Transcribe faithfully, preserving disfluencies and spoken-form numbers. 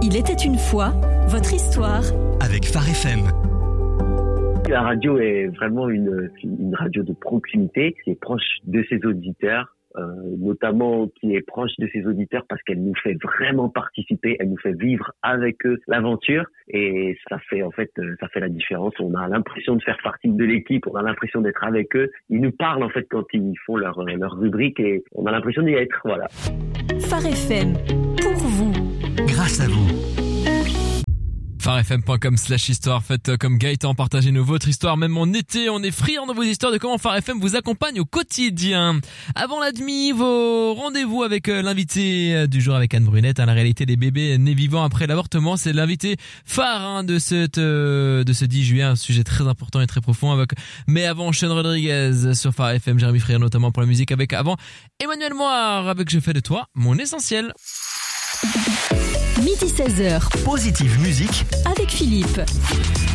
Il était une fois, votre histoire. Avec Phare F M. La radio est vraiment une, une radio de proximité, qui est proche de ses auditeurs, euh, notamment qui est proche de ses auditeurs parce qu'elle nous fait vraiment participer, elle nous fait vivre avec eux l'aventure et ça fait en fait ça fait la différence. On a l'impression de faire partie de l'équipe, on a l'impression d'être avec eux. Ils nous parlent en fait quand ils font leur leur rubrique et on a l'impression d'y être. Voilà. Phare F M, pour vous. Grâce à vous. pharefm.com slash histoire. Faites comme Gaëtan, partagez-nous votre histoire. Même en été, on est friand de vos histoires de comment Phare F M vous accompagne au quotidien. Avant la demi, vos rendez-vous avec l'invité du jour avec Anne Brunette. Hein, la réalité des bébés nés vivants après l'avortement. C'est l'invité phare hein, de, cette, euh, de ce dix juillet. Un sujet très important et très profond. Avec, mais avant, Sean Rodriguez sur Phare F M. Jérémy Frère notamment pour la musique. Avec avant, Emmanuel Moir avec Je fais de toi mon essentiel. Midi seize heures. Positive musique avec Philippe.